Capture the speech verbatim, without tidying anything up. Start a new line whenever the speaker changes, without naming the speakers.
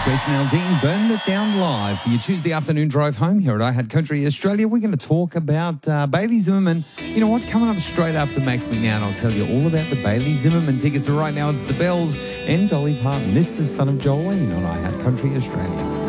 Jason Aldean, Burn It Down live for your Tuesday afternoon drive home here at I Had Country Australia. We're going to talk about uh, Bailey Zimmerman. You know what? Coming up straight after Max McNown, I'll tell you all about the Bailey Zimmerman tickets. But right now, it's the Bells and Dolly Parton. This is Son of Jolene on I Had Country Australia.